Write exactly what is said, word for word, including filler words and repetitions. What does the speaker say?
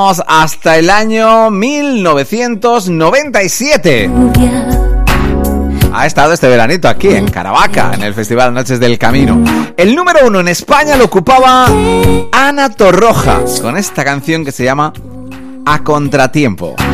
vamos hasta el año mil novecientos noventa y siete. Ha estado este veranito aquí en Caravaca, en el Festival Noches del Camino. El número uno en España lo ocupaba Ana Torroja, con esta canción que se llama A Contratiempo.